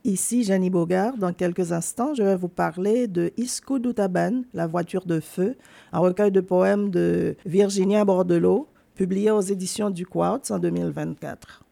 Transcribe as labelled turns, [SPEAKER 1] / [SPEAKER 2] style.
[SPEAKER 1] Ici Jenny Bogart. Dans quelques instants, je vais vous parler de Iskou Doutaban, La voiture de feu, un recueil de poèmes de Virginia Bordelot, publié aux éditions du Quartz en 2024.